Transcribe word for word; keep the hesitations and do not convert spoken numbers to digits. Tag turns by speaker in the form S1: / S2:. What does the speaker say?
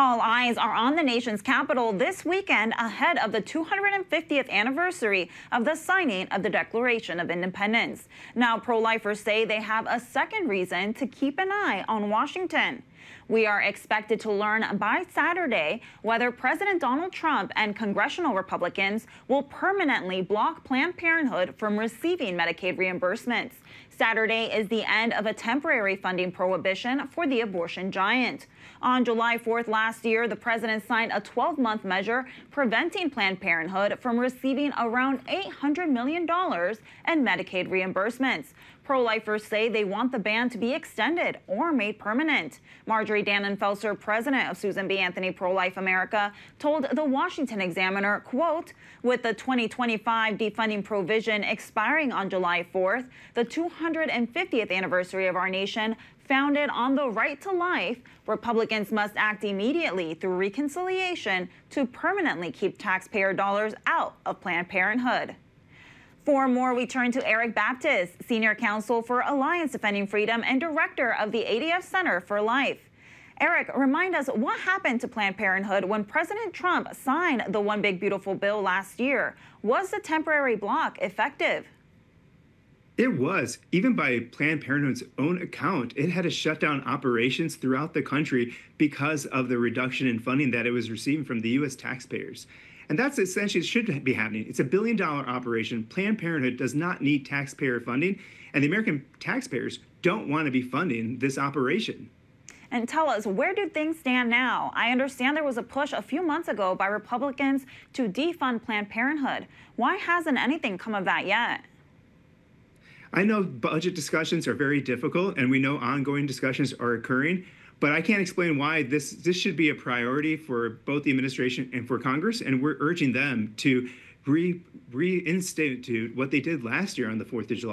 S1: All eyes are on the nation's capital this weekend ahead of the two hundred fiftieth anniversary of the signing of the Declaration of Independence. Now, pro-lifers say they have a second reason to keep an eye on Washington. We are expected to learn by Saturday whether President Donald Trump and congressional Republicans will permanently block Planned Parenthood from receiving Medicaid reimbursements. Saturday is the end of a temporary funding prohibition for the abortion giant. On July fourth last year, the president signed a twelve-month measure preventing Planned Parenthood from receiving around eight hundred million dollars in Medicaid reimbursements. Pro-lifers say they want the ban to be extended or made permanent. Marjorie Dannenfelser, president of Susan B. Anthony Pro-Life America, told the Washington Examiner, quote, with the twenty twenty-five defunding provision expiring on July fourth, the two hundred fiftieth anniversary of our nation founded on the right to life, Republicans must act immediately through reconciliation to permanently keep taxpayer dollars out of Planned Parenthood. For more, we turn to Eric Baptist, Senior Counsel for Alliance Defending Freedom and Director of the A D F Center for Life. Eric, remind us what happened to Planned Parenthood when President Trump signed the One Big Beautiful Bill last year. Was the temporary block effective?
S2: It was. Even by Planned Parenthood's own account, it had to shut down operations throughout the country because of the reduction in funding that it was receiving from the U S taxpayers. And that's essentially should be happening. It's a billion dollar operation. Planned Parenthood does not need taxpayer funding, and the American taxpayers don't want to be funding this operation.
S1: And tell us, where do things stand now? I understand there was a push a few months ago by Republicans to defund Planned Parenthood. Why hasn't anything come of that yet?
S2: I know budget discussions are very difficult, and we know ongoing discussions are occurring, but I can't explain why this, this should be a priority for both the administration and for Congress, and we're urging them to re, reinstate what they did last year on the fourth of July.